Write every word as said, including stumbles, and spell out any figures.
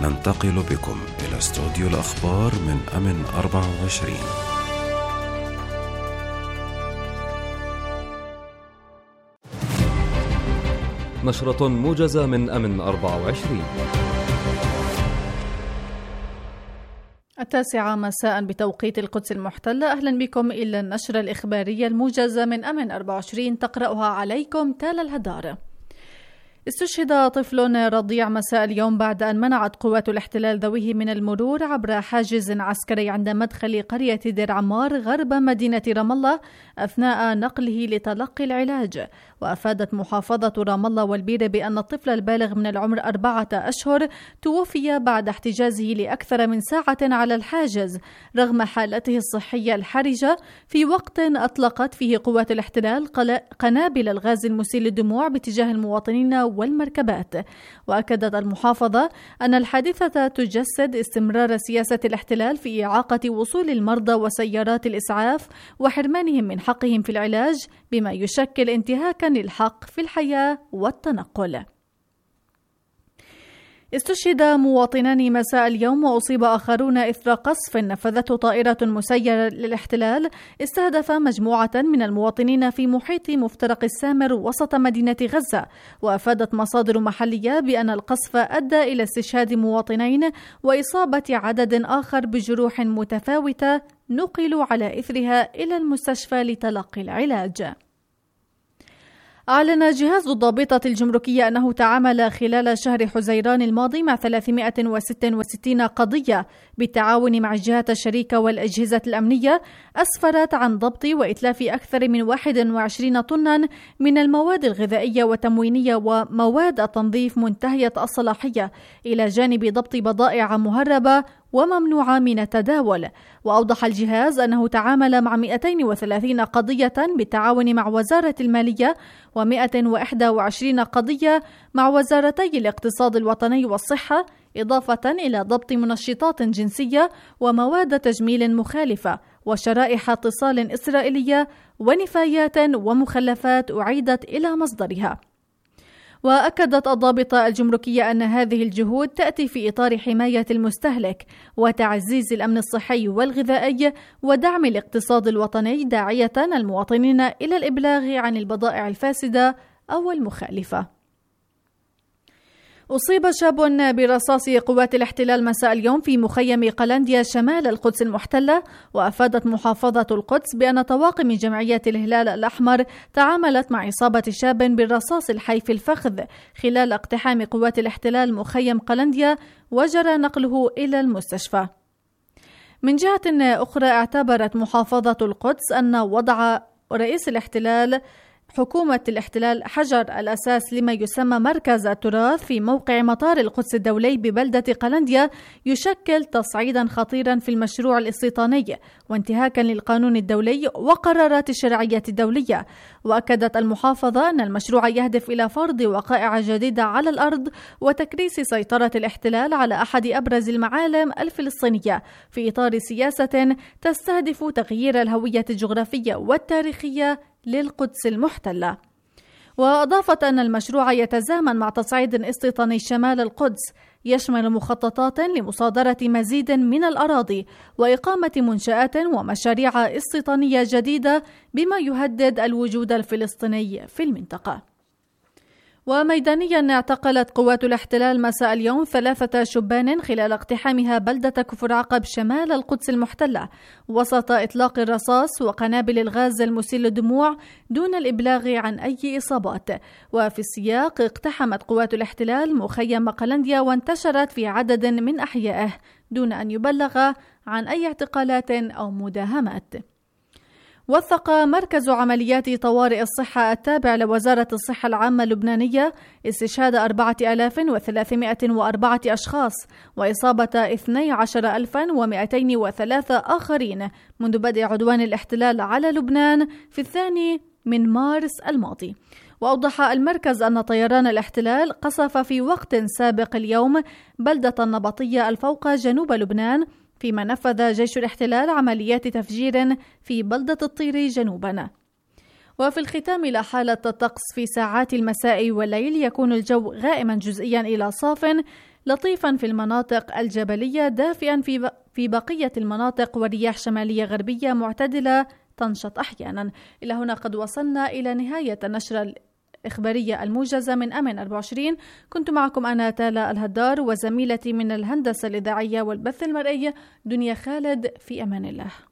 ننتقل بكم إلى استوديو الأخبار من أمن أربعة وعشرين. نشرة موجزة من أمن أربعة وعشرين. التاسعة مساء بتوقيت القدس المحتلة. أهلا بكم إلى النشرة الإخبارية الموجزة من أمن أربعة وعشرين، تقرأها عليكم تالا الهدار. استشهد طفل رضيع مساء اليوم بعد أن منعت قوات الاحتلال ذويه من المرور عبر حاجز عسكري عند مدخل قرية دير عمار غرب مدينة رام الله أثناء نقله لتلقي العلاج. وأفادت محافظة رام الله والبيرة بأن الطفل البالغ من العمر أربعة أشهر توفي بعد احتجازه لأكثر من ساعة على الحاجز رغم حالته الصحية الحرجة، في وقت أطلقت فيه قوات الاحتلال قنابل الغاز المسيل للدموع باتجاه المواطنين والمركبات. وأكدت المحافظة أن الحادثة تجسد استمرار سياسة الاحتلال في إعاقة وصول المرضى وسيارات الإسعاف وحرمانهم من حقهم في العلاج، بما يشكل انتهاكا للحق في الحياة والتنقل. استشهد مواطنان مساء اليوم وأصيب آخرون إثر قصف نفذته طائرة مسيرة للاحتلال استهدف مجموعة من المواطنين في محيط مفترق السامر وسط مدينة غزة. وأفادت مصادر محلية بأن القصف أدى إلى استشهاد مواطنين وإصابة عدد آخر بجروح متفاوتة نقلوا على إثرها إلى المستشفى لتلقي العلاج. أعلن جهاز الضابطة الجمركية أنه تعامل خلال شهر حزيران الماضي مع ثلاثمائة وستة وستين قضية بالتعاون مع الجهات الشريكة والأجهزة الأمنية أسفرت عن ضبط وإتلاف أكثر من واحد وعشرين طنا من المواد الغذائية والتموينية ومواد التنظيف منتهية الصلاحية، إلى جانب ضبط بضائع مهربة وممنوعة من التداول. وأوضح الجهاز أنه تعامل مع مئتين وثلاثين قضية بالتعاون مع وزارة المالية ومئة وإحدى وعشرين قضية مع وزارتي الاقتصاد الوطني والصحة، إضافة إلى ضبط منشطات جنسية ومواد تجميل مخالفة وشرائح اتصال إسرائيلية ونفايات ومخلفات أعيدت إلى مصدرها. وأكدت الضابطة الجمركية أن هذه الجهود تأتي في إطار حماية المستهلك وتعزيز الأمن الصحي والغذائي ودعم الاقتصاد الوطني، داعية المواطنين إلى الإبلاغ عن البضائع الفاسدة أو المخالفة. أصيب شاب برصاص قوات الاحتلال مساء اليوم في مخيم قلنديا شمال القدس المحتلة. وأفادت محافظة القدس بأن طواقم جمعية الهلال الأحمر تعاملت مع إصابة شاب بالرصاص الحي في الفخذ خلال اقتحام قوات الاحتلال مخيم قلنديا وجرى نقله إلى المستشفى. من جهة أخرى اعتبرت محافظة القدس أن وضع رئيس الاحتلال حكومة الاحتلال حجر الأساس لما يسمى مركز التراث في موقع مطار القدس الدولي ببلدة قلنديا يشكل تصعيدا خطيرا في المشروع الاستيطاني وانتهاكا للقانون الدولي وقرارات الشرعية الدولية. وأكدت المحافظة أن المشروع يهدف إلى فرض وقائع جديدة على الأرض وتكريس سيطرة الاحتلال على أحد أبرز المعالم الفلسطينية في إطار سياسة تستهدف تغيير الهوية الجغرافية والتاريخية للقدس المحتلة. وأضافت أن المشروع يتزامن مع تصعيد استيطاني شمال القدس يشمل مخططات لمصادرة مزيد من الأراضي وإقامة منشآت ومشاريع استيطانية جديدة بما يهدد الوجود الفلسطيني في المنطقة. وميدانيا اعتقلت قوات الاحتلال مساء اليوم ثلاثة شبان خلال اقتحامها بلدة كفر عقب شمال القدس المحتلة وسط إطلاق الرصاص وقنابل الغاز المسيل للدموع دون الإبلاغ عن أي إصابات. وفي السياق اقتحمت قوات الاحتلال مخيم قلنديا وانتشرت في عدد من أحيائه دون أن يبلغ عن أي اعتقالات أو مداهمات. وثق مركز عمليات طوارئ الصحة التابع لوزارة الصحة العامة اللبنانية استشهاد أربعة آلاف وثلاثمائة وأربعة أشخاص وإصابة اثني عشر ألفا ومئتين وثلاثة آخرين منذ بدء عدوان الاحتلال على لبنان في الثاني من مارس الماضي. وأوضح المركز أن طيران الاحتلال قصف في وقت سابق اليوم بلدة النبطية الفوق جنوب لبنان، فيما نفذ جيش الاحتلال عمليات تفجير في بلدة الطيري جنوبا. وفي الختام، إلى حالة الطقس في ساعات المساء والليل يكون الجو غائما جزئيا إلى صاف لطيفا في المناطق الجبلية، دافئا في في بقية المناطق، ورياح شمالية غربية معتدلة تنشط أحيانا. إلى هنا قد وصلنا إلى نهاية النشرة الإخبارية الموجزة من أمن أربعة وعشرين. كنت معكم أنا تالا الهدار، وزميلتي من الهندسة الإذاعية والبث المرئي دنيا خالد. في أمان الله.